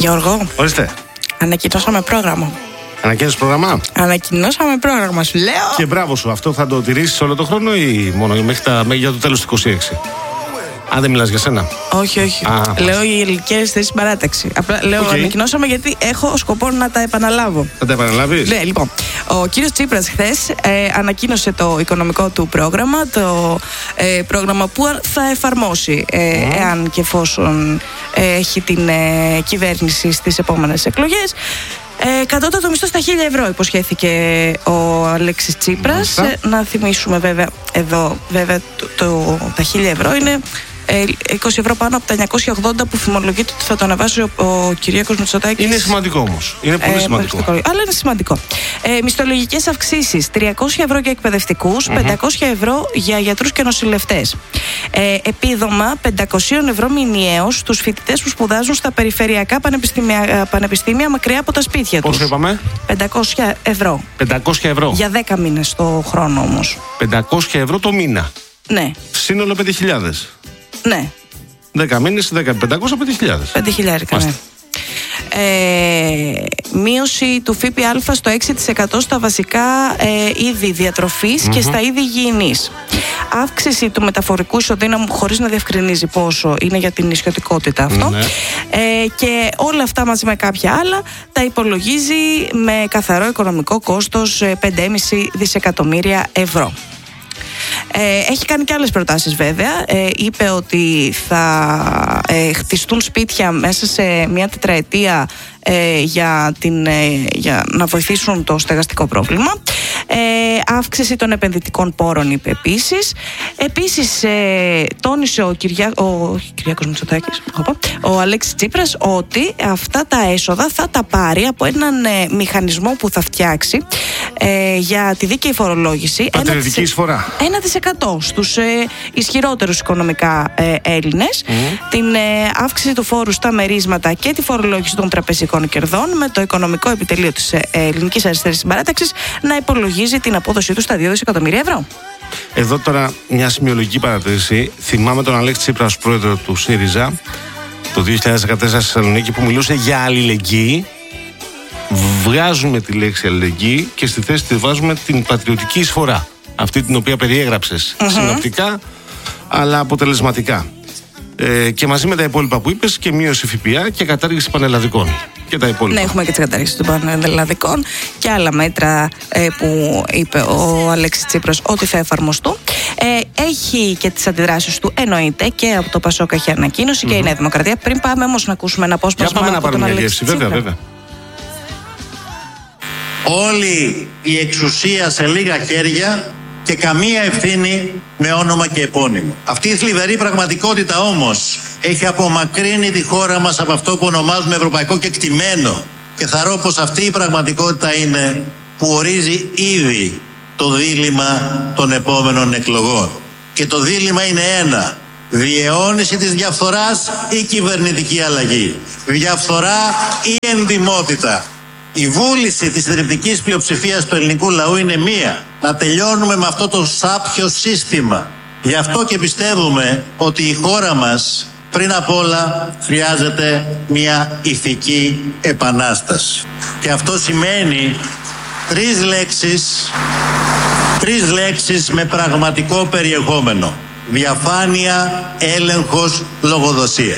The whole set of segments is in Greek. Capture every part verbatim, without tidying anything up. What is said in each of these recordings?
Γιώργο. Ορίστε. Ανακοινώσαμε πρόγραμμα. Ανακοίνωσες πρόγραμμα. Ανακοινώσαμε πρόγραμμα, σου λέω. Και μπράβο σου, αυτό θα το τηρήσεις όλο το χρόνο ή μόνο μέχρι, τα, μέχρι για το τέλος του είκοσι έξι? Αν δεν μιλάς για σένα. Όχι, όχι. Α, λέω οι ελληνικές θέσεις παράταξη. Απλά λέω okay. Ανακοινώσαμε γιατί έχω σκοπό να τα επαναλάβω. Θα τα επαναλάβεις? Ναι, λοιπόν. Ο κύριος Τσίπρας χθες ε, ανακοίνωσε το οικονομικό του πρόγραμμα, το ε, πρόγραμμα που θα εφαρμόσει ε, mm. εάν και εφόσον ε, έχει την ε, κυβέρνηση στις επόμενες εκλογές. Ε, κατώτατο μισθό στα χίλια ευρώ υποσχέθηκε ο Αλέξης Τσίπρας. Ε, να θυμίσουμε βέβαια εδώ, βέβαια το, το, τα χίλια ευρώ είναι ε, είκοσι ευρώ πάνω από τα εννιακόσια ογδόντα που φημολογείται ότι θα το ανεβάσει ο, ο Κυριάκος Μητσοτάκης. Είναι σημαντικό όμως. Είναι πολύ ε, σημαντικό. Αλλά είναι σημαντικό. Ε, μισθολογικές αυξήσεις τριακόσια ευρώ για εκπαιδευτικούς, mm-hmm. πεντακόσια ευρώ για γιατρούς και νοσηλευτές. Ε, επίδομα πεντακόσια ευρώ μηνιαίως στους φοιτητές που σπουδάζουν στα περιφερειακά πανεπιστήμια, πανεπιστήμια μακριά από τα σπίτια τους. Πόσο είπαμε? πεντακόσια ευρώ. πεντακόσια ευρώ. Για δέκα μήνες το χρόνο όμως. πεντακόσια ευρώ το μήνα. Ναι. Σύνολο πέντε χιλιάδες. Ναι. δέκα μήνες, δέκα, πεντακόσια, πέντε χιλιάδες. πέντε χιλιάδες, ναι. Ε, μείωση του ΦΠΑ στο έξι τοις εκατό στα βασικά ε, είδη διατροφής mm-hmm. και στα είδη υγιεινής. Αύξηση του μεταφορικού ισοδύναμου χωρίς να διευκρινίζει πόσο είναι για την νησιωτικότητα αυτό. Mm-hmm. Ε, και όλα αυτά μαζί με κάποια άλλα τα υπολογίζει με καθαρό οικονομικό κόστος πέντε κόμμα πέντε δισεκατομμύρια ευρώ. Ε, έχει κάνει και άλλες προτάσεις βέβαια. Ε, είπε ότι θα ε, χτιστούν σπίτια μέσα σε μια τετραετία ε, για, την, ε, για να βοηθήσουν το στεγαστικό πρόβλημα. Ε, αύξηση των επενδυτικών πόρων είπε επίσης. Επίσης ε, τόνισε ο, Κυριά, ο Κυριάκος Μητσοτάκης, ο Αλέξης Τσίπρας, ότι αυτά τα έσοδα θα τα πάρει από έναν ε, μηχανισμό που θα φτιάξει ε, για τη δίκαιη φορολόγηση. Πατριωτική εισφορά. Ένα τοις εκατό στους ε, ισχυρότερους οικονομικά ε, Έλληνες. Mm. Την ε, αύξηση του φόρου στα μερίσματα και τη φορολόγηση των τραπεζικών κερδών, με το οικονομικό επιτελείο της ε, Ελληνικής Αριστερής Συμπαράταξης να υπολογίζει την απόδοσή του στα δύο δισεκατομμύρια ευρώ. Εδώ τώρα μια σημειολογική παρατήρηση. Θυμάμαι τον Αλέξη Τσίπρα ως πρόεδρο του ΣΥΡΙΖΑ το δύο χιλιάδες δεκατέσσερα στη Θεσσαλονίκη, που μιλούσε για αλληλεγγύη. Βγάζουμε τη λέξη αλληλεγγύη και στη θέση τη βάζουμε την πατριωτική εισφορά. Αυτή την οποία περιέγραψες mm-hmm. συνοπτικά αλλά αποτελεσματικά. Ε, και μαζί με τα υπόλοιπα που είπες, και μείωση ΦΠΑ και κατάργηση πανελλαδικών. Και τα υπόλοιπα. Ναι, έχουμε και τις καταργήσεις των πανελλαδικών και άλλα μέτρα ε, που είπε ο Αλέξης Τσίπρας ότι θα εφαρμοστούν. Ε, έχει και τις αντιδράσεις του, εννοείται, και από το ΠΑΣΟΚ έχει ανακοίνωση mm-hmm. και η Νέα Δημοκρατία. Πριν πάμε όμως να ακούσουμε ένα απόσπασμα από τον μια Αλέξη Τσίπρα. Βέβαια, βέβαια. Όλη η εξουσία σε λίγα χέρια και καμία ευθύνη με όνομα και επώνυμο. Αυτή η θλιβερή πραγματικότητα όμως έχει απομακρύνει τη χώρα μας από αυτό που ονομάζουμε ευρωπαϊκό κεκτημένο. Και θαρώ πως αυτή η πραγματικότητα είναι που ορίζει ήδη το δίλημμα των επόμενων εκλογών. Και το δίλημμα είναι ένα: διαιώνιση της διαφθοράς ή κυβερνητική αλλαγή. Διαφθορά ή ενδυμότητα. Η βούληση της συντριπτικής πλειοψηφίας του ελληνικού λαού είναι μία: να τελειώνουμε με αυτό το σάπιο σύστημα. Γι' αυτό και πιστεύουμε ότι η χώρα μας πριν απ' όλα χρειάζεται μια ηθική επανάσταση. Και αυτό σημαίνει τρεις λέξεις, τρεις λέξεις με πραγματικό περιεχόμενο: διαφάνεια, έλεγχος, λογοδοσία.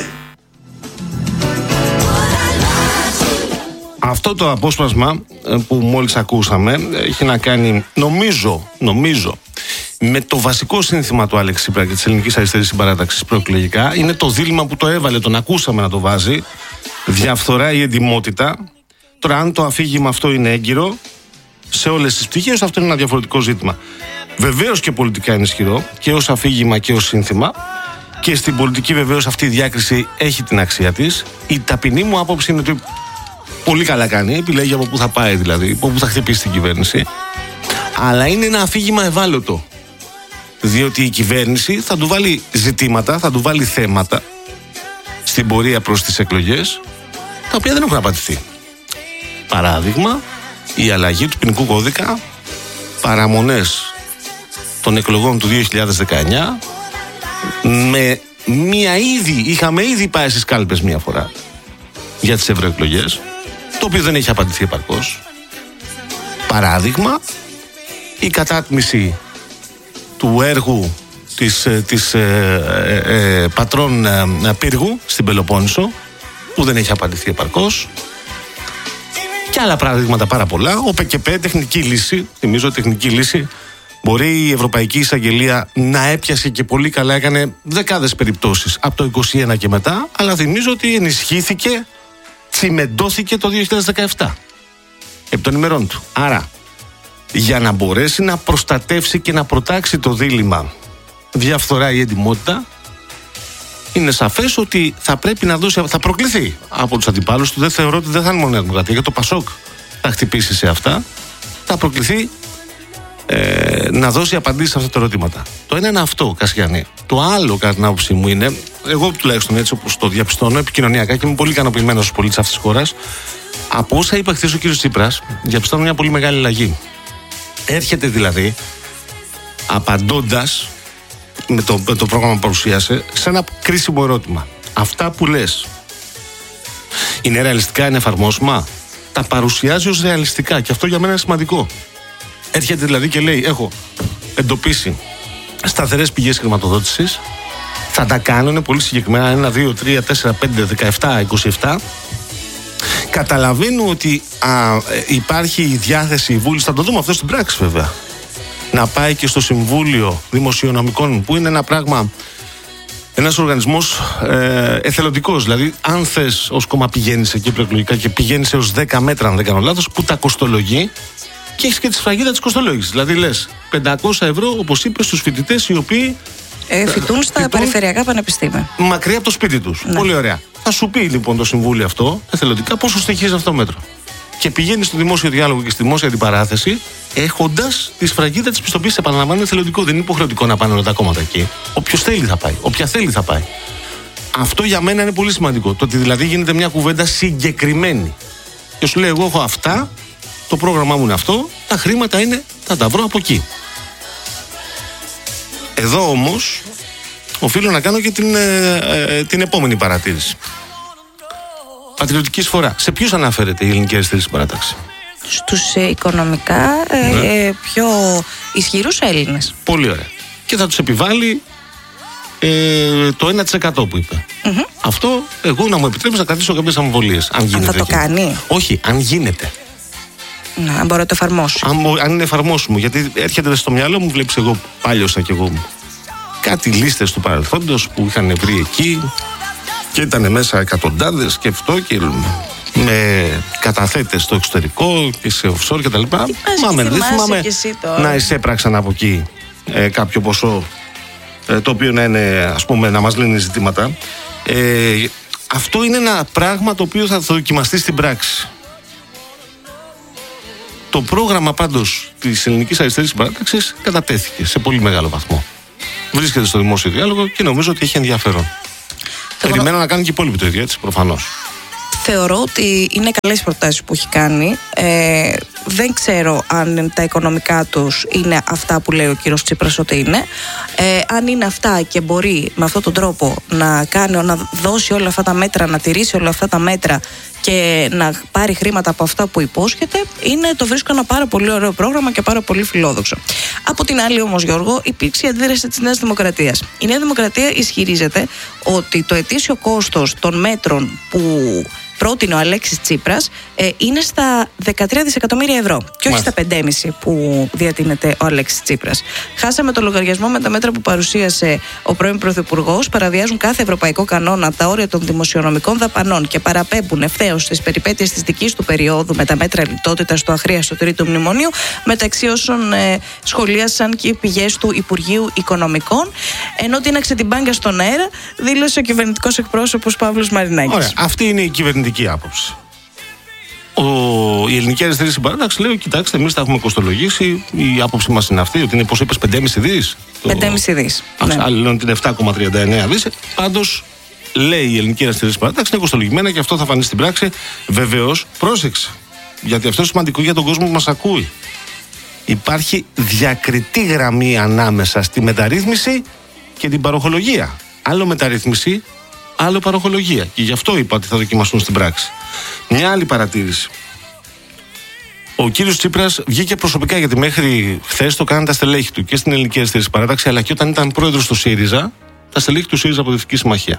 Αυτό το απόσπασμα που μόλις ακούσαμε έχει να κάνει, νομίζω, νομίζω με το βασικό σύνθημα του Άλεξη Τσίπρα και της Ελληνικής Αριστερής Συμπαράταξης προεκλογικά. Είναι το δίλημμα που το έβαλε, τον ακούσαμε να το βάζει: διαφθορά ή εντιμότητα. Τώρα, αν το αφήγημα αυτό είναι έγκυρο σε όλες τις πτυχές, αυτό είναι ένα διαφορετικό ζήτημα. Βεβαίως και πολιτικά είναι ισχυρό, και ως αφήγημα και ως σύνθημα. Και στην πολιτική βεβαίως αυτή η διάκριση έχει την αξία της. Η ταπεινή μου άποψη είναι ότι πολύ καλά κάνει, επιλέγει από πού θα πάει, δηλαδή, από πού θα χτυπήσει την κυβέρνηση. Αλλά είναι ένα αφήγημα ευάλωτο. Διότι η κυβέρνηση θα του βάλει ζητήματα, θα του βάλει θέματα στην πορεία προς τις εκλογές, τα οποία δεν έχουν απαντηθεί. Παράδειγμα, η αλλαγή του ποινικού κώδικα, παραμονές των εκλογών του δύο χιλιάδες δεκαεννιά, με μία ήδη, είχαμε ήδη πάει στις κάλπες μία φορά. για τις ευρωεκλογές, το οποίο δεν έχει απαντηθεί επαρκώς. Παράδειγμα, η κατάτμιση του έργου της, της ε, ε, ε, πατρών ε, πύργου στην Πελοπόννησο, που δεν έχει απαντηθεί επαρκώς. Και άλλα παραδείγματα πάρα πολλά. Ο ΠΚΠ, τεχνική λύση, θυμίζω τεχνική λύση, μπορεί η Ευρωπαϊκή Εισαγγελία να έπιασε και πολύ καλά, έκανε δεκάδες περιπτώσεις από το είκοσι ένα και μετά, αλλά θυμίζω ότι ενισχύθηκε, τσιμεντώθηκε το δύο χιλιάδες δεκαεπτά επί των ημερών του. Άρα, για να μπορέσει να προστατεύσει και να προτάξει το δίλημμα διαφθορά ή εντιμότητα, είναι σαφές ότι θα πρέπει να δώσει, θα προκληθεί από τους αντιπάλους του. Δεν θεωρώ ότι δεν θα είναι μόνο η Δημοκρατία, γιατί το Πασόκ θα χτυπήσει σε αυτά. Θα προκληθεί ε, να δώσει απαντήσεις σε αυτά τα ερωτήματα. Το ένα είναι αυτό, Κασιανή. Το άλλο, κατά την άποψή μου, είναι, εγώ τουλάχιστον έτσι όπως το διαπιστώνω επικοινωνιακά και είμαι πολύ ικανοποιημένος ως πολίτης αυτής της χώρας, από όσα είπα χθες ο κ. Τσίπρας, διαπιστώνω μια πολύ μεγάλη αλλαγή. Έρχεται δηλαδή απαντώντας με το, με το πρόγραμμα που παρουσίασε σε ένα κρίσιμο ερώτημα. Αυτά που λες είναι ρεαλιστικά, είναι εφαρμόσιμα? Τα παρουσιάζει ως ρεαλιστικά και αυτό για μένα είναι σημαντικό. Έρχεται δηλαδή και λέει: έχω εντοπίσει σταθερές πηγές χρηματοδότησης, θα τα κάνουν πολύ συγκεκριμένα ένα, δύο, τρία, τέσσερα, πέντε, δεκαεπτά, είκοσι επτά. Καταλαβαίνω ότι α, υπάρχει η διάθεση, η βούληση, θα το δούμε αυτό στην πράξη βέβαια, να πάει και στο Συμβούλιο Δημοσιονομικών, που είναι ένα πράγμα, ένας οργανισμός ε, εθελοντικός. Δηλαδή, αν θες ως κόμμα πηγαίνεις εκεί προεκλογικά και πηγαίνεις έως δέκα μέτρα, αν δεν κάνω λάθος, που τα κοστολογεί και έχεις και τη σφραγίδα της κοστολόγησης. Δηλαδή, λες πεντακόσια ευρώ, όπως είπες, στους φοιτητές οι οποίοι ε, φοιτούν στα φοιτούν περιφερειακά πανεπιστήμια. Μακριά από το σπίτι τους. Ναι. Πολύ ωραία. Θα σου πει λοιπόν το Συμβούλιο αυτό, εθελοντικά, πόσο στοιχίζει αυτό το μέτρο. Και πηγαίνει στο δημόσιο διάλογο και στη δημόσια αντιπαράθεση, έχοντας τη σφραγίδα της πιστοποίησης. Επαναλαμβάνω, είναι εθελοντικό, δεν είναι υποχρεωτικό να πάνε όλα τα κόμματα εκεί. Όποιος θέλει θα πάει, όποια θέλει θα πάει. Αυτό για μένα είναι πολύ σημαντικό. Το ότι δηλαδή γίνεται μια κουβέντα συγκεκριμένη. Και σου λέει: εγώ έχω αυτά, το πρόγραμμά μου είναι αυτό, τα χρήματα είναι, θα τα βρω από εκεί. Εδώ όμως οφείλω να κάνω και την, ε, ε, την επόμενη παρατήρηση. Πατριωτική εισφορά. Σε ποιους αναφέρεται η Ελληνική Αριστερή Συμπαράταξη? Στους ε, οικονομικά ε, ναι. ε, πιο ισχυρούς Έλληνες. Πολύ ωραία. Και θα τους επιβάλλει ε, το ένα τοις εκατό που είπε. Mm-hmm. Αυτό εγώ να μου επιτρέψει να κρατήσω κάποιες αμφιβολίες. Αν γίνεται. Αν θα το κάνει. Όχι, αν γίνεται. Να, αν μπορώ να το εφαρμόσω. Αν, αν είναι εφαρμόσιμο. Γιατί έρχεται στο μυαλό μου, βλέπεις, εγώ πάλιωσα κι εγώ κάτι λίστες του παρελθόντος που είχαν βρει εκεί και ήταν μέσα εκατοντάδες και αυτό και με καταθέτες στο εξωτερικό και σε offshore κτλ. Μα δεν θυμάμαι να εισέπραξαν από εκεί ε, κάποιο ποσό ε, το οποίο να είναι, ας πούμε, να μας λύνει ζητήματα. Ε, αυτό είναι ένα πράγμα το οποίο θα δοκιμαστεί στην πράξη. Το πρόγραμμα πάντως της Ελληνικής Αριστερής Συμπαράταξης κατατέθηκε σε πολύ μεγάλο βαθμό. Βρίσκεται στο δημόσιο διάλογο και νομίζω ότι έχει ενδιαφέρον. Θεωρώ... Περιμένω να κάνει και οι υπόλοιποι το ίδιο, έτσι, προφανώς. Θεωρώ ότι είναι καλές προτάσεις που έχει κάνει. Ε, δεν ξέρω αν τα οικονομικά τους είναι αυτά που λέει ο κύριος Τσίπρας ότι είναι. Ε, αν είναι αυτά και μπορεί με αυτόν τον τρόπο να κάνει, να δώσει όλα αυτά τα μέτρα, να τηρήσει όλα αυτά τα μέτρα και να πάρει χρήματα από αυτά που υπόσχεται, είναι, το βρίσκω ένα πάρα πολύ ωραίο πρόγραμμα και πάρα πολύ φιλόδοξο. Από την άλλη όμως, Γιώργο, υπήρξε η αντίδραση της Νέας Δημοκρατίας. Η Νέα Δημοκρατία ισχυρίζεται ότι το ετήσιο κόστος των μέτρων που πρότεινε ο Αλέξης Τσίπρας ε, είναι στα δεκατρία δισεκατομμύρια ευρώ και όχι στα πέντε κόμμα πέντε που διατείνεται ο Αλέξης Τσίπρας. Χάσαμε το λογαριασμό με τα μέτρα που παρουσίασε ο πρώην Πρωθυπουργός, παραβιάζουν κάθε ευρωπαϊκό κανόνα, τα όρια των δημοσιονομικών δαπανών και παραπέμπουν ευθέως στις περιπέτειες της δικής του περίοδου με τα μέτρα λιτότητας του αχρίαστου τρίτου μνημονίου, μεταξύ όσων ε, σχολίασαν και οι πηγές του Υπουργείου Οικονομικών. Ενώ τίναξε την μπάγκα στον αέρα, δήλωσε ο κυβερνητικός εκπρόσωπος Παύλος Μαρινάκης. Ωραία, αυτή είναι η κυβερνητική άποψη. Ο, η Ελληνική Αριστερή Συμπαράταξη λέει: κοιτάξτε, εμείς τα έχουμε κοστολογήσει. Η άποψη μας είναι αυτή, ότι είναι, πώς είπες, πέντε κόμμα πέντε δις. πέντε κόμμα πέντε δις. Ναι. Άλλοι λένε ότι είναι επτά κόμμα τριάντα εννέα δις. Πάντως, λέει η Ελληνική Αριστερή Συμπαράταξη, είναι κοστολογημένα και αυτό θα φανεί στην πράξη. Βεβαίως, πρόσεξε. Γιατί αυτό είναι σημαντικό για τον κόσμο που μας ακούει. Υπάρχει διακριτή γραμμή ανάμεσα στη μεταρρύθμιση και την παροχολογία. Άλλο μεταρρύθμιση, άλλο παροχολογία. Και γι' αυτό είπα ότι θα δοκιμαστούν στην πράξη. Μια άλλη παρατήρηση. Ο κύριος Τσίπρας βγήκε προσωπικά, γιατί μέχρι χθες το κάνανε τα στελέχη του και στην Ελληνική Αριστερή Παράταξη, αλλά και όταν ήταν πρόεδρος του ΣΥΡΙΖΑ, τα στελέχη του ΣΥΡΙΖΑ από τη Δυτική Συμμαχία.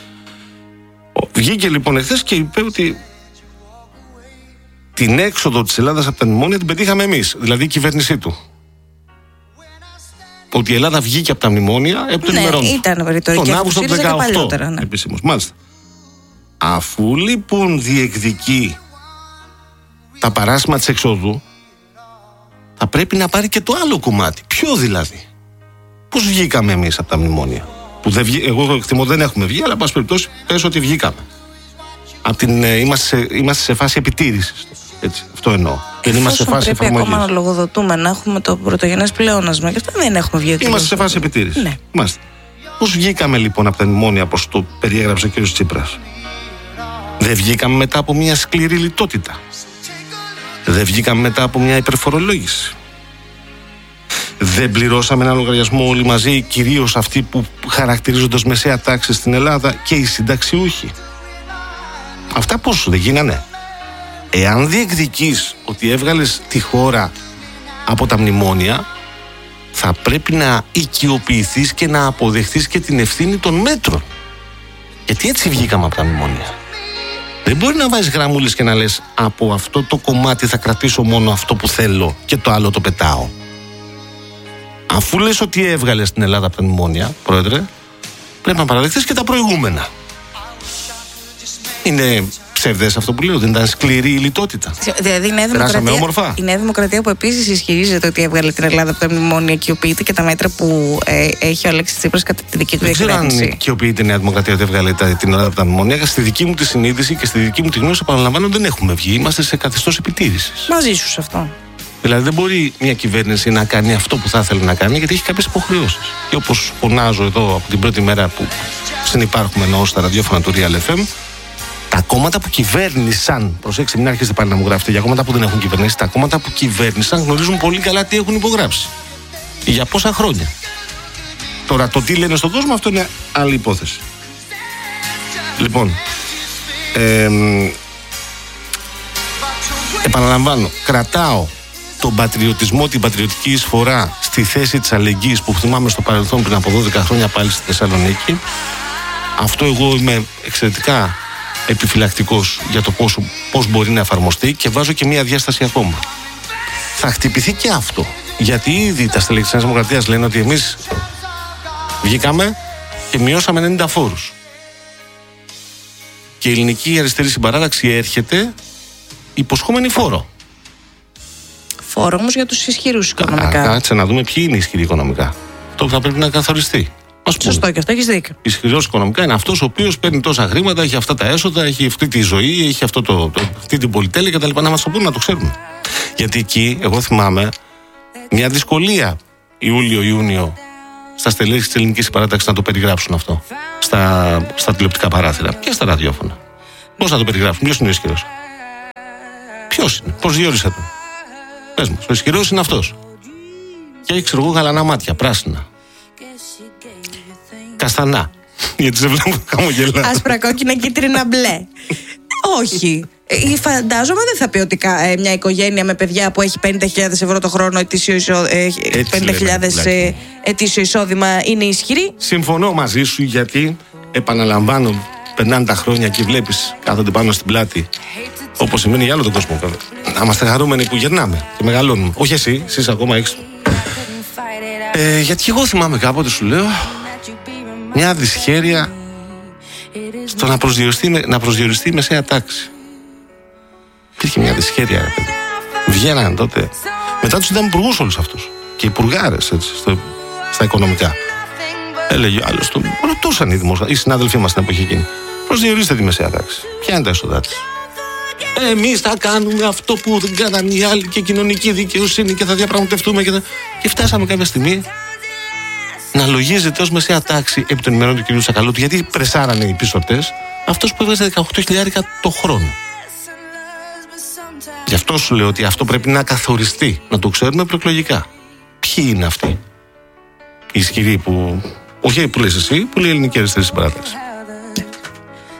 Βγήκε λοιπόν εχθές και είπε ότι την έξοδο της Ελλάδας από τα μνημόνια την πετύχαμε εμείς, δηλαδή η κυβέρνησή του. Ότι η Ελλάδα βγήκε από τα μνημόνια επί των ναι, ημερών. Ήταν ρητορική τον Αύγουστο του δεκαοκτώ. Ναι. Επισήμως. Μάλιστα. Αφού λοιπόν διεκδικεί τα παράσημα της εξόδου, θα πρέπει να πάρει και το άλλο κομμάτι. Ποιο δηλαδή? Πώς βγήκαμε εμείς από τα μνημόνια? Που δεν βγή, εγώ εκτιμώ δεν έχουμε βγει, αλλά πας περιπτώσει πες ότι βγήκαμε. Από την, ε, είμαστε, σε, είμαστε σε φάση επιτήρησης. Έτσι, αυτό εννοώ. Δεν είμαστε σε φάση εφαρμογής. Πρέπει ακόμα να λογοδοτούμε, να έχουμε το πρωτογενές πλεόνασμα. Και αυτό δεν έχουμε βγει. Είμαστε σε φάση επιτήρησης. Ναι. Είμαστε. Πώς βγήκαμε λοιπόν από τα μνημόνια, όπως το περιέγραψε ο κ. Τσίπρας? Δεν βγήκαμε μετά από μια σκληρή λιτότητα. Δεν βγήκαμε μετά από μια υπερφορολόγηση. Δεν πληρώσαμε ένα λογαριασμό όλοι μαζί, κυρίως αυτοί που χαρακτηρίζονται ως μεσαία τάξη στην Ελλάδα και οι συνταξιούχοι. Αυτά πώς δεν γίνανε? Εάν διεκδικείς ότι έβγαλες τη χώρα από τα μνημόνια, θα πρέπει να οικειοποιηθείς και να αποδεχθείς και την ευθύνη των μέτρων. Γιατί έτσι βγήκαμε από τα μνημόνια. Δεν μπορεί να βάζεις γραμμούλες και να λες από αυτό το κομμάτι θα κρατήσω μόνο αυτό που θέλω και το άλλο το πετάω. Αφού λες ότι έβγαλες την Ελλάδα από τα μνημόνια, πρόεδρε, πρέπει να παραδεχθείς και τα προηγούμενα. Είναι ψευδές αυτό που λέω? Δεν ήταν σκληρή η λιτότητα? Δηλαδή η Νέα Δημοκρατία, η Νέα Δημοκρατία που επίσης ισχυρίζεται ότι έβγαλε την Ελλάδα από τα μνημόνια, οικειοποιείται και τα μέτρα που ε, έχει ο Αλέξης Τσίπρας κατά τη δική του δεν διακυβέρνηση. Δεν ξέρω αν οικειοποιείται η Νέα Δημοκρατία ότι έβγαλε την Ελλάδα από τα μνημόνια. Στη δική μου τη συνείδηση και στη δική μου τη γνώση, επαναλαμβάνω, δεν έχουμε βγει. Είμαστε σε καθεστώς επιτήρησης. Μαζί σου σε αυτό. Δηλαδή δεν μπορεί μια κυβέρνηση να κάνει αυτό που θα ήθελε να κάνει, γιατί έχει κάποιες υποχρεώσεις. Και όπως φωνάζω εδώ από την πρώτη μέρα που συνυπάρχουμε εννοώ στα ραδιόφωνα του Real εφ εμ, τα κόμματα που κυβέρνησαν, προσέξτε, μην άρχιστε πάλι να μου γράφετε για κόμματα που δεν έχουν κυβερνήσει, τα κόμματα που κυβέρνησαν γνωρίζουν πολύ καλά τι έχουν υπογράψει. Για πόσα χρόνια. Τώρα το τι λένε στον κόσμο, αυτό είναι άλλη υπόθεση. Λοιπόν, ε, επαναλαμβάνω, κρατάω τον πατριωτισμό, την πατριωτική εισφορά στη θέση της αλληλεγγύης που θυμάμαι στο παρελθόν πριν από δώδεκα χρόνια πάλι στη Θεσσαλονίκη. Αυτό εγώ είμαι εξαιρετικά επιφυλακτικός για το πώς, πώς μπορεί να εφαρμοστεί και βάζω και μία διάσταση ακόμα. Θα χτυπηθεί και αυτό, γιατί ήδη τα στελέχη της Νέας Δημοκρατίας λένε ότι εμείς βγήκαμε και μειώσαμε ενενήντα φόρους. Και η Ελληνική Αριστερή Συμπαράταξη έρχεται υποσχόμενη φόρο. Φόρο όμως για τους ισχυρούς οικονομικά. Κάτσε να δούμε ποιοι είναι οι ισχυροί οικονομικά. Αυτό που θα πρέπει να καθοριστεί. Σωστό, και αυτό έχεις δίκιο. Ισχυρός οικονομικά είναι αυτός ο οποίος παίρνει τόσα χρήματα, έχει αυτά τα έσοδα, έχει αυτή τη ζωή, έχει αυτό το, το, αυτή την πολυτέλεια κτλ. Να μας το πούνε, να το ξέρουμε. Γιατί εκεί, εγώ θυμάμαι, μια δυσκολία Ιούλιο-Ιούνιο στα στελέχη της Ελληνικής Συμπαράταξης να το περιγράψουν αυτό. Στα, στα τηλεοπτικά παράθυρα και στα ραδιόφωνα. Πώς να το περιγράψουν, ποιος είναι ο ισχυρός? Ποιος είναι, πώς διόρισε τον? Πες μας, ο ισχυρός είναι αυτός. Και έχει, ξέρω εγώ, γαλανά μάτια, πράσινα. Καστανά. Γιατί σε βλέπω χαμογελά. Άσπρα, κόκκινα, κίτρινα, μπλε. Όχι. Ε, φαντάζομαι δεν θα πει ότι ε, μια οικογένεια με παιδιά που έχει πενήντα χιλιάδες ευρώ το χρόνο ετήσιο, εισό, ε, πενήντα χιλιάδες ε, ετήσιο εισόδημα είναι ισχυρή. Συμφωνώ μαζί σου, γιατί επαναλαμβάνω, περνάνε τα χρόνια και βλέπεις κάθονται πάνω στην πλάτη, όπως σημαίνει για άλλο τον κόσμο. Να είμαστε χαρούμενοι που γερνάμε και μεγαλώνουμε. Όχι εσύ, εσύ ακόμα έξω. Ε, γιατί εγώ θυμάμαι κάποτε, σου λέω, μια δυσχέρεια στο να προσδιοριστεί, να προσδιοριστεί η μεσαία τάξη. Υπήρχε μια δυσχέρεια, ρε παιδί. Βγαίναν τότε. Μετά τους είδαμε υπουργούς όλους αυτούς. Και υπουργάρες, έτσι, στο, στα οικονομικά. Έλεγε ο άλλος, το ρωτούσαν οι δημοσιογράφοι, οι συνάδελφοί μας την εποχή εκείνη. Προσδιορίστε τη μεσαία τάξη. Ποια είναι τα έσοδά της? Εμείς θα κάνουμε αυτό που δεν κάνανε οι άλλοι και κοινωνική δικαιοσύνη και θα διαπραγματευτούμε. Και, θα... και φτάσαμε κάποια στιγμή να λογίζεται ως μεσαία τάξη επί των ημερών του κ. Τσακαλώτου, γιατί πρεσάρανε οι πισωτές, αυτός που έβγαζε δεκαοκτώ χιλιάρικα το χρόνο. Γι' αυτό σου λέω ότι αυτό πρέπει να καθοριστεί, να το ξέρουμε προεκλογικά. Ποιοι είναι αυτοί οι ισχυροί που, όχι που λες εσύ, που λέει η Ελληνική Αριστερή Συμπαράταξη.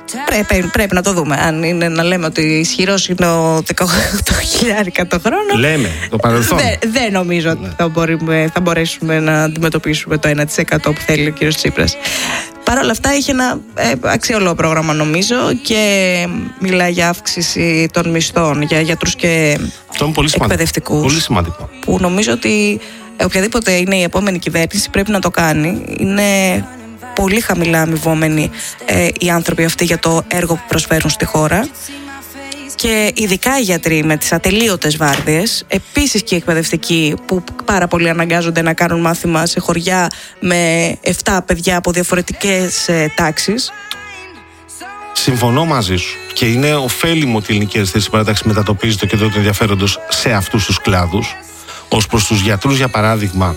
Πρέπει, πρέπει να το δούμε. Αν είναι να λέμε ότι ισχυρός είναι ο δεκαοκτώ χιλιάδες το χρόνο. Λέμε, το παρελθόν. Δεν δε νομίζω ότι θα, μπορούμε, θα μπορέσουμε να αντιμετωπίσουμε το ένα τοις εκατό που θέλει ο κύριος Τσίπρας. Παρ' όλα αυτά είχε ένα ε, αξιόλογο πρόγραμμα νομίζω και μιλάει για αύξηση των μισθών για γιατρούς και εκπαιδευτικούς. Πολύ σημαντικό. Που νομίζω ότι οποιαδήποτε είναι η επόμενη κυβέρνηση πρέπει να το κάνει. Είναι πολύ χαμηλά αμοιβόμενοι ε, οι άνθρωποι αυτοί για το έργο που προσφέρουν στη χώρα. Και ειδικά οι γιατροί με τις ατελείωτες βάρδιες, επίσης και οι εκπαιδευτικοί που πάρα πολλοί αναγκάζονται να κάνουν μάθημα σε χωριά με επτά παιδιά από διαφορετικές ε, τάξεις. Συμφωνώ μαζί σου και είναι ωφέλιμο ότι η Ελληνική Αριστερή Συμπαράταξη μετατοπίζει το κέντρο του ενδιαφέροντος σε αυτούς τους κλάδους. Ως προς τους γιατρούς, για παράδειγμα,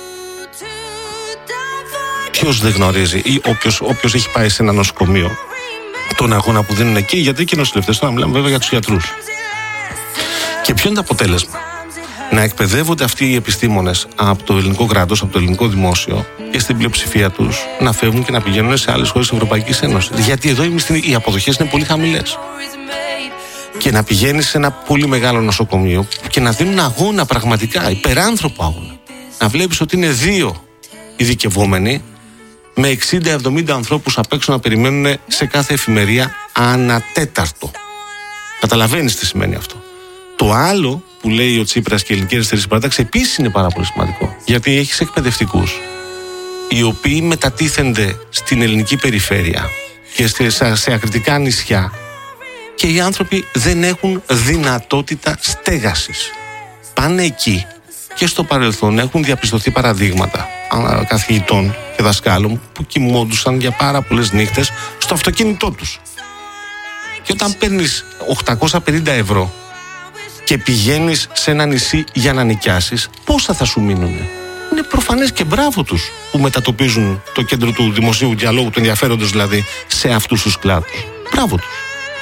ποιος δεν γνωρίζει ή όποιος, όποιος έχει πάει σε ένα νοσοκομείο τον αγώνα που δίνουν εκεί οι γιατροί και οι νοσηλευτές, τώρα μιλάμε βέβαια για τους γιατρούς. Και ποιο είναι το αποτέλεσμα? Να εκπαιδεύονται αυτοί οι επιστήμονες από το ελληνικό κράτος, από το ελληνικό δημόσιο και στην πλειοψηφία τους να φεύγουν και να πηγαίνουν σε άλλες χώρες της Ευρωπαϊκής Ένωσης. Γιατί εδώ οι αποδοχές είναι πολύ χαμηλές. Και να πηγαίνεις σε ένα πολύ μεγάλο νοσοκομείο και να δίνουν αγώνα πραγματικά, υπεράνθρωπο αγώνα. Να βλέπεις ότι είναι δύο ειδικευόμενοι με εξήντα εβδομήντα ανθρώπους απ' έξω να περιμένουν σε κάθε εφημερία ανατέταρτο. Καταλαβαίνεις τι σημαίνει αυτό. Το άλλο που λέει ο Τσίπρας και η Ελληνική Αριστερή Συμπαράταξη επίσης είναι πάρα πολύ σημαντικό. Γιατί έχεις εκπαιδευτικούς οι οποίοι μετατίθενται στην ελληνική περιφέρεια και σε ακριτικά νησιά και οι άνθρωποι δεν έχουν δυνατότητα στέγασης. Πάνε εκεί και στο παρελθόν έχουν διαπιστωθεί παραδείγματα καθηγητών και δασκάλων που κοιμόντουσαν για πάρα πολλές νύχτες στο αυτοκίνητό τους. Και όταν παίρνεις οκτακόσια πενήντα ευρώ και πηγαίνεις σε ένα νησί για να νοικιάσεις, πόσα θα σου μείνουνε? Είναι προφανές και μπράβο τους που μετατοπίζουν το κέντρο του δημοσίου διαλόγου, του ενδιαφέροντος δηλαδή, σε αυτούς τους κλάδους. Μπράβο τους.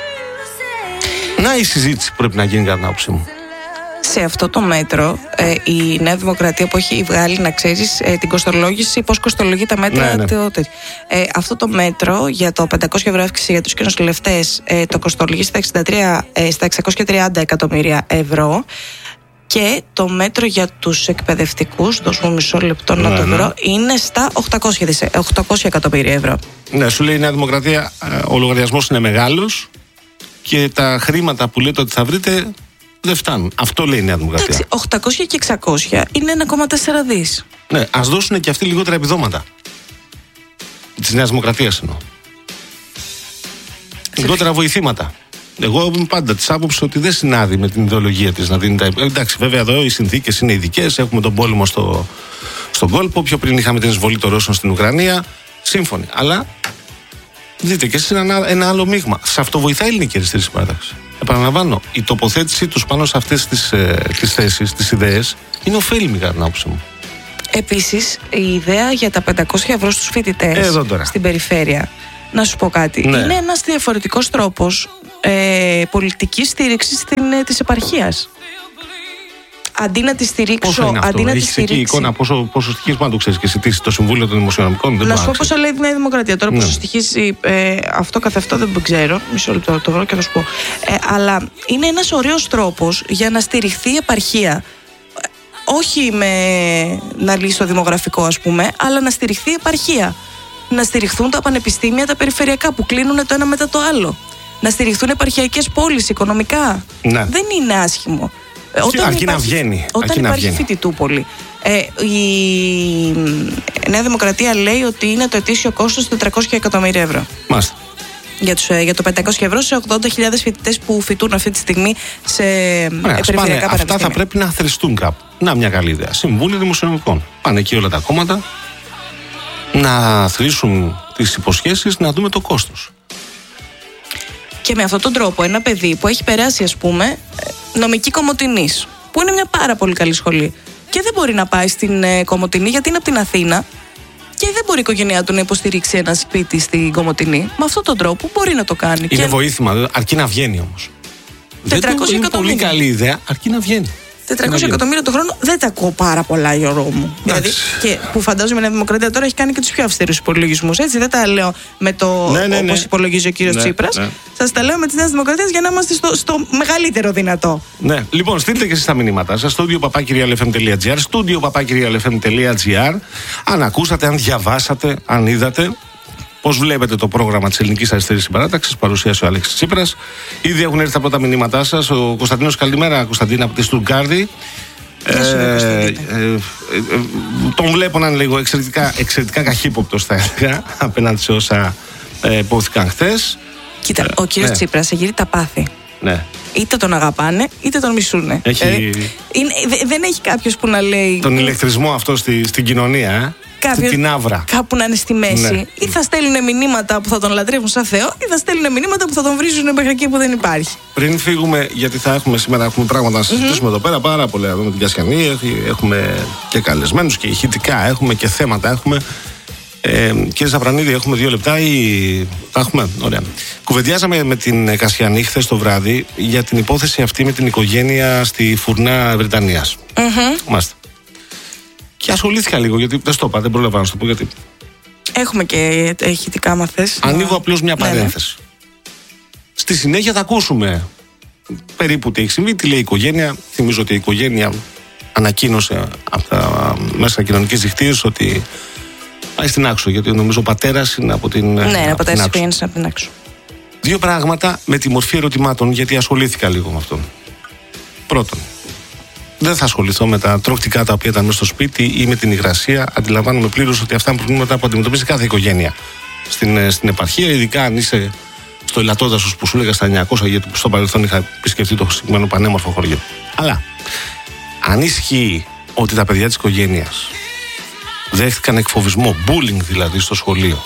Να η συζήτηση που πρέπει να γίνει κατά την άποψή μου. Σε αυτό το μέτρο, ε, η Νέα Δημοκρατία που έχει βγάλει, να ξέρεις, ε, την κοστολόγηση, πώς κοστολογεί τα μέτρα. Ναι, ναι. Το, ε, αυτό το μέτρο για το πεντακόσια ευρώ αύξηση για τους και νοσηλευτές ε, το κοστολογεί στα, εξήντα τρία, ε, στα εξακόσια τριάντα εκατομμύρια ευρώ. Και το μέτρο για τους εκπαιδευτικούς, δώσ' μου μισό λεπτό να ναι, το ναι. βρω, είναι στα οκτακόσια εκατομμύρια ευρώ. Ναι, σου λέει η Νέα Δημοκρατία, ο λογαριασμός είναι μεγάλος και τα χρήματα που λέτε ότι θα βρείτε δεν φτάνουν. Αυτό λέει η Νέα Δημοκρατία. Εντάξει, οκτακόσια και εξακόσια είναι ένα κόμμα τέσσερα δις. Ναι, ας δώσουν και αυτοί λιγότερα επιδόματα. Της Νέας Δημοκρατίας εννοώ. Λιγότερα βοηθήματα. Εγώ είμαι πάντα της άποψης ότι δεν συνάδει με την ιδεολογία της να δίνει τα. Εντάξει, βέβαια εδώ οι συνθήκες είναι ειδικές. Έχουμε τον πόλεμο στο, στον κόλπο. Πιο πριν είχαμε την εισβολή των Ρώσων στην Ουκρανία. Σύμφωνοι. Αλλά δείτε και εσείς ένα, ένα άλλο μείγμα. Σε αυτό βοηθάει η Ελληνική Αριστερή Συμπαράταξη. Επαναλαμβάνω, η τοποθέτησή τους πάνω σε αυτές τις, ε, τις θέσεις, τις ιδέες, είναι ωφέλιμη κατά την άποψή μου. Επίσης, η ιδέα για τα πεντακόσια ευρώ στους φοιτητές στην περιφέρεια, να σου πω κάτι, ναι. είναι ένας διαφορετικός τρόπος ε, πολιτικής στήριξης στην, ε, της επαρχίας. Αντί να τη στηρίξω. Πόσο αντί να τη στηρίξει. Εκεί η εικόνα, πόσο, πόσο στοιχίζει, να το ξέρει και εσύ, το Συμβούλιο των Δημοσιονομικών. Δεν να σου πω πόσα λέει η Νέα Δημοκρατία. Τώρα, ναι. πόσο στοιχίζει ε, αυτό καθ' αυτό δεν ξέρω. Μισό λεπτό το βρω και θα σου πω. Ε, αλλά είναι ένας ωραίος τρόπος για να στηριχθεί η επαρχία. Όχι με να λύσει το δημογραφικό, ας πούμε, αλλά να στηριχθεί η επαρχία. Να στηριχθούν τα πανεπιστήμια, τα περιφερειακά που κλείνουν το ένα μετά το άλλο. Να στηριχθούν επαρχιακές πόλεις οικονομικά. Ναι. Δεν είναι άσχημο. Όταν αρκεί υπάρχει, να βγαίνει. Όταν αρκεί υπάρχει να φοιτητούπολη. Ε, η Νέα Δημοκρατία λέει ότι είναι το ετήσιο κόστος τετρακόσια εκατομμύρια ευρώ. Μάλιστα. Για, τους, για το πεντακόσια ευρώ σε ογδόντα χιλιάδες φοιτητές που φοιτούν αυτή τη στιγμή σε Ωραία, περιφερειακά πανεπιστήμια. Αυτά θα πρέπει να θρηστούν κάπου. Να, μια καλή ιδέα. Συμβούλιο Δημοσιονομικών. Πάνε εκεί όλα τα κόμματα να θρήσουν τις υποσχέσεις, να δούμε το κόστος. Και με αυτόν τον τρόπο ένα παιδί που έχει περάσει, ας πούμε, νομική Κομοτηνής, που είναι μια πάρα πολύ καλή σχολή και δεν μπορεί να πάει στην ε, Κομοτηνή γιατί είναι από την Αθήνα και δεν μπορεί η οικογένειά του να υποστηρίξει ένα σπίτι στην Κομοτηνή, με αυτόν τον τρόπο μπορεί να το κάνει. Είναι και... βοήθημα, αρκεί να βγαίνει όμως. τετρακόσια είναι πολύ καλή ιδέα, αρκεί να βγαίνει. τετρακόσια εκατομμύρια το χρόνο δεν τα ακούω πάρα πολλά, Γιώργο μου. Δηλαδή, και που φαντάζομαι η Νέα Δημοκρατία τώρα έχει κάνει και τους πιο αυστηρούς υπολογισμούς. Έτσι, δεν τα λέω με το ναι, ναι, ναι. όπως υπολογίζει ο κύριος ναι, Τσίπρας. Ναι. Σας τα λέω με τις Νέες Δημοκρατίες για να είμαστε στο, στο μεγαλύτερο δυνατό. Ναι, λοιπόν, στείλτε και εσείς τα μηνύματά σας. Studio παπάκι real f m τελεία g r, studio παπάκι real f m τελεία g r. Αν ακούσατε, αν διαβάσατε, αν είδατε. Πώς βλέπετε το πρόγραμμα της Ελληνικής Αριστερής Συμπαράταξης, παρουσίασε ο Αλέξης Τσίπρας. Ήδη έχουν έρθει τα πρώτα μηνύματά σας. Ο Κωνσταντίνος, καλημέρα, Κωνσταντίνα από τη Στουτγκάρδη. Ε, ε, ε, ε, τον βλέπω να είναι λίγο εξαιρετικά, εξαιρετικά καχύποπτος, θα έλεγα, απέναντι σε όσα ε, υπόθηκαν χθες. Κοίτα, ο κύριος ναι. Τσίπρας εγείρει τα πάθη. Ναι. Είτε τον αγαπάνε, είτε τον μισούνε. Έχει... Δηλαδή, είναι, δεν έχει κάποιος που να λέει. Τον ηλεκτρισμό αυτό στη, στην κοινωνία, ε? Κάποιος, την άβρα. Κάπου να είναι στη μέση. Ναι. Ή θα στέλνουν μηνύματα που θα τον λατρεύουν σαν Θεό, ή θα στέλνουν μηνύματα που θα τον βρίζουν μέχρι εκεί που δεν υπάρχει. Πριν φύγουμε, γιατί θα έχουμε σήμερα έχουμε πράγματα να συζητήσουμε mm-hmm. εδώ πέρα πάρα πολλά. Εδώ με την Κασιανή έχουμε και καλεσμένους και ηχητικά, έχουμε και θέματα. Έχουμε. Ε, κύριε Ζαπρανίδη, έχουμε δύο λεπτά ή. Τα έχουμε. Ωραία. Κουβεντιάζαμε με την Κασιανή χθες το βράδυ για την υπόθεση αυτή με την οικογένεια στη Φουρνά Βρετανίας. Mm-hmm. Μάλιστα. Και ασχολήθηκα λίγο, γιατί δεν στο είπα, δεν πρόλαβα να σου το πω γιατί. Έχουμε και ηχητικά μαθές. Ανοίγω απλώς μια παρένθεση. Ναι, ναι. Στη συνέχεια θα ακούσουμε περίπου τι έχει συμβεί, τι λέει η οικογένεια. Θυμίζω ότι η οικογένεια ανακοίνωσε από τα μέσα κοινωνικής δικτύωσης ότι πάει στην Άξο, γιατί νομίζω ο πατέρας είναι από την. Ναι, ο πατέρας είναι από την Άξο. Δύο πράγματα με τη μορφή ερωτημάτων, γιατί ασχολήθηκα λίγο με αυτόν. Πρώτον, δεν θα ασχοληθώ με τα τроκτικά τα οποία ήταν μέσα στο σπίτι ή με την υγρασία. Αντιλαμβάνομαι πλήρως ότι αυτά είναι προβλήματα που αντιμετωπίζει κάθε οικογένεια στην, στην επαρχία, ειδικά αν είσαι στο Ελατόδασος που σου έλεγα στα εννιακόσια, γιατί στο παρελθόν είχα επισκεφτεί το συγκεκριμένο πανέμορφο χωριό. Αλλά αν ισχύει ότι τα παιδιά της οικογένειας δέχτηκαν εκφοβισμό, bullying δηλαδή στο σχολείο,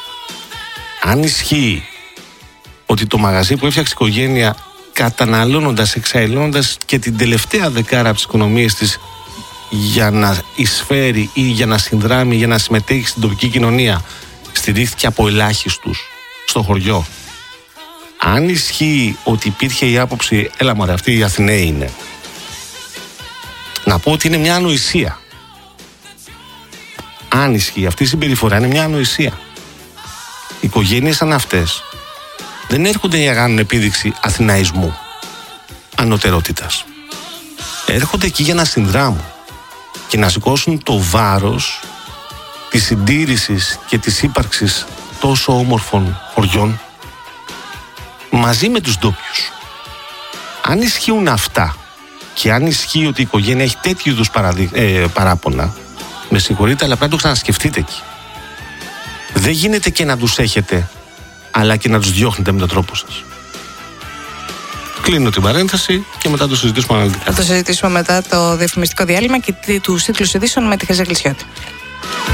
αν ισχύει ότι το μαγαζί που έφτιαξε η οικογένεια, καταναλώνοντας, εξαϊλώνοντας και την τελευταία δεκάρα από τις οικονομίες της για να εισφέρει ή για να συνδράμει, για να συμμετέχει στην τοπική κοινωνία, στηρίχθηκε από ελάχιστους στο χωριό. Αν ισχύει ότι υπήρχε η άποψη, έλα μωρέ, αυτοί οι Αθηναίοι είναι, να πω ότι είναι μια ανοησία. Αν ισχύει αυτή η συμπεριφορά, είναι μια ανοησία. Οι οικογένειες σαν αυτές δεν έρχονται για να κάνουν επίδειξη αθηναϊσμού, ανωτερότητας. Έρχονται εκεί για να συνδράμουν και να σηκώσουν το βάρος της συντήρησης και της ύπαρξης τόσο όμορφων χωριών μαζί με τους ντόπιους. Αν ισχύουν αυτά και αν ισχύει ότι η οικογένεια έχει τέτοιου είδους παραδει... ε, παράπονα, με συγχωρείτε, αλλά πρέπει να το ξανασκεφτείτε εκεί. Δεν γίνεται και να τους έχετε, αλλά και να τους διώχνετε με τον τρόπο σας. Κλείνω την παρένθεση και μετά το συζητήσουμε αναλυτικά. Θα το συζητήσουμε μετά το διαφημιστικό διάλειμμα και τους τίτλους ειδήσεων με τη Χρυσή Κλεισιώτη.